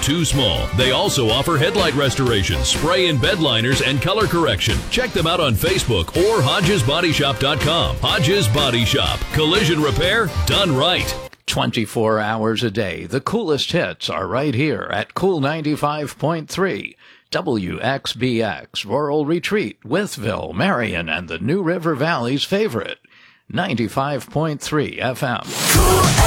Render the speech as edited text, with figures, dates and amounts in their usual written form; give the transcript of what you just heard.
too small. They also offer headlight restoration, spray and bed liners, and color correction. Check them out on Facebook or HodgesBodyShop.com. Hodges Body Shop. Collision repair done right. 24 hours a day. The coolest hits are right here at Cool 95.3. WXBX, Rural Retreat, Wytheville, Marion, and the New River Valley's favorite. 95.3 FM. Cool